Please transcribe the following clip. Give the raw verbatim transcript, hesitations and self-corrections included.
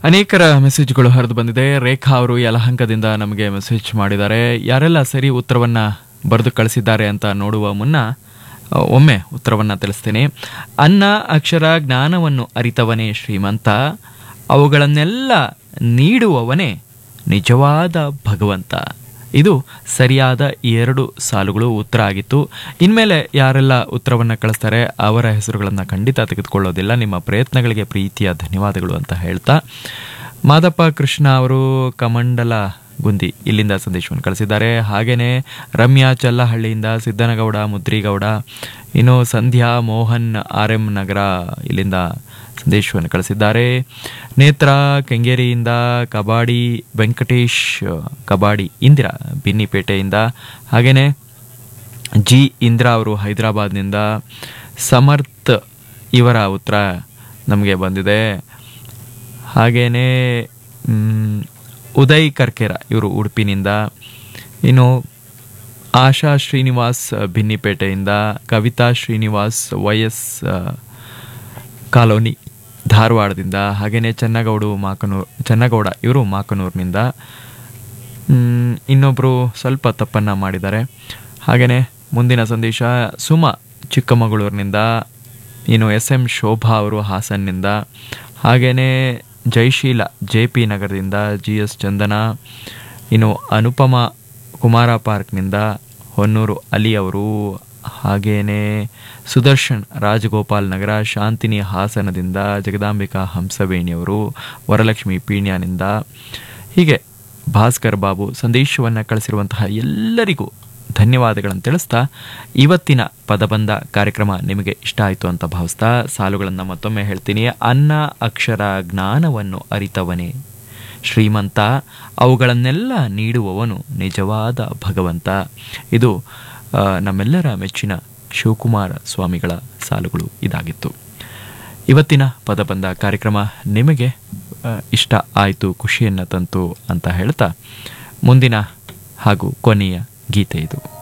ಅನೇಕರ ಮೆಸೇಜ್ಗಳು ಹರಿದು ಬಂದಿದೆ. ರೇಖಾ ಅವರು ಯಲಹಂಕದಿಂದ ನಮಗೆ ಮೆಸೇಜ್ ಮಾಡಿದ್ದಾರೆ. ಯಾರೆಲ್ಲ ಸರಿ ಉತ್ತರವನ್ನ ಬರೆದು ಕಳಿಸಿದ್ದಾರೆ ಅಂತ ನೋಡುವ ಮುನ್ನ ಒಮ್ಮೆ ಉತ್ತರವನ್ನ ತಿಳಿಸ್ತೇನೆ. ಅನ್ನ ಅಕ್ಷರ ಜ್ಞಾನವನ್ನು ಅರಿತವನೇ ಶ್ರೀಮಂತ, ಅವುಗಳನ್ನೆಲ್ಲ ನೀಡುವವನೇ ನಿಜವಾದ ಭಗವಂತ. ಇದು ಸರಿಯಾದ ಎರಡು ಸಾಲುಗಳು ಉತ್ತರ ಆಗಿತ್ತು. ಇನ್ಮೇಲೆ ಯಾರೆಲ್ಲ ಉತ್ತರವನ್ನು ಕಳಿಸ್ತಾರೆ ಅವರ ಹೆಸರುಗಳನ್ನು ಖಂಡಿತ ತೆಗೆದುಕೊಳ್ಳೋದಿಲ್ಲ. ನಿಮ್ಮ ಪ್ರಯತ್ನಗಳಿಗೆ ಪ್ರೀತಿಯ ಧನ್ಯವಾದಗಳು ಅಂತ ಹೇಳ್ತಾ, ಮಾದಪ್ಪ ಕೃಷ್ಣ ಅವರು ಕಮಂಡಲ ಗುಂದಿ ಇಲ್ಲಿಂದ ಸಂದೇಶವನ್ನು ಕಳಿಸಿದ್ದಾರೆ. ಹಾಗೆಯೇ ರಮ್ಯಾ ಚಲ್ಲಹಳ್ಳಿಯಿಂದ, ಸಿದ್ದನಗೌಡ ಮುದ್ರಿಗೌಡ, ಇನ್ನು ಸಂಧ್ಯಾ ಮೋಹನ್ ಆರ್ ಎಂ ನಗರ ಇಲ್ಲಿಂದ ಸಂದೇಶವನ್ನು ಕಳಿಸಿದ್ದಾರೆ. ನೇತ್ರ ಕೆಂಗೇರಿಯಿಂದ, ಕಬಾಡಿ ವೆಂಕಟೇಶ್ ಕಬಾಡಿ ಇಂದಿರಾ ಬಿನ್ನಿಪೇಟೆಯಿಂದ, ಹಾಗೆಯೇ ಜಿ ಇಂದಿರಾ ಅವರು ಹೈದರಾಬಾದ್ನಿಂದ, ಸಮರ್ಥ್ ಇವರ ಉತ್ತರ ನಮಗೆ ಬಂದಿದೆ. ಹಾಗೆಯೇ ಉದಯ್ ಕರ್ಕೆರ ಇವರು ಉಡುಪಿನಿಂದ, ಇನ್ನು ಆಶಾ Srinivas ಭಿನ್ನಿಪೇಟೆಯಿಂದ, Kavita Srinivas Y S colony ಧಾರವಾಡದಿಂದ, ಹಾಗೆಯೇ ಚೆನ್ನಗೌಡು ಮಾಕನೂರು ಚೆನ್ನಗೌಡ ಇವರು ಮಾಕನೂರಿನಿಂದ, ಇನ್ನೊಬ್ಬರು ಸ್ವಲ್ಪ ತಪ್ಪನ್ನು ಮಾಡಿದ್ದಾರೆ. ಹಾಗೆಯೇ ಮುಂದಿನ ಸಂದೇಶ ಸುಮಾ ಚಿಕ್ಕಮಗಳೂರಿನಿಂದ, ಇನ್ನು ಎಸ್ ಎಂ ಶೋಭಾ ಅವರು ಹಾಸನ್ನಿಂದ, ಹಾಗೆಯೇ ಜಯಶೀಲ ಜೆ ಪಿ ನಗರದಿಂದ, ಜಿ ಎಸ್ ಚಂದನ, ಇನ್ನು ಅನುಪಮ ಕುಮಾರ ಪಾರ್ಕ್ನಿಂದ, ಹೊನ್ನೂರು ಅಲಿ ಅವರು, ಹಾಗೆಯೇ ಸುದರ್ಶನ್ ರಾಜಗೋಪಾಲ್ ನಗರ, ಶಾಂತಿನಿ ಹಾಸನದಿಂದ, ಜಗದಾಂಬಿಕಾ ಹಂಸವೇಣಿಯವರು ವರಲಕ್ಷ್ಮಿ ಪೀಣ್ಯನಿಂದ, ಹೀಗೆ ಭಾಸ್ಕರ್ ಬಾಬು ಸಂದೇಶವನ್ನು ಕಳಿಸಿರುವಂತಹ ಎಲ್ಲರಿಗೂ ಧನ್ಯವಾದಗಳನ್ನು ತಿಳಿಸ್ತಾ, ಇವತ್ತಿನ ಪದಬಂಧ ಕಾರ್ಯಕ್ರಮ ನಿಮಗೆ ಇಷ್ಟ ಆಯಿತು ಅಂತ ಭಾವಿಸ್ತಾ ಸಾಲುಗಳನ್ನು ಮತ್ತೊಮ್ಮೆ ಹೇಳ್ತೀನಿ. ಅನ್ನ ಅಕ್ಷರ ಜ್ಞಾನವನ್ನು ಅರಿತವನೇ ಶ್ರೀಮಂತ, ಅವುಗಳನ್ನೆಲ್ಲ ನೀಡುವವನು ನಿಜವಾದ ಭಗವಂತ. ಇದು ನಮ್ಮೆಲ್ಲರ ಮೆಚ್ಚಿನ ಶಿವಕುಮಾರ ಸ್ವಾಮಿಗಳ ಸಾಲುಗಳು ಇದಾಗಿತ್ತು. ಇವತ್ತಿನ ಪದಬಂಧ ಕಾರ್ಯಕ್ರಮ ನಿಮಗೆ ಇಷ್ಟ ಆಯಿತು, ಖುಷಿಯನ್ನು ತಂತು ಅಂತ ಹೇಳ್ತಾ ಮುಂದಿನ ಹಾಗೂ ಕೊನೆಯ ಗೀತೆ ಇದು.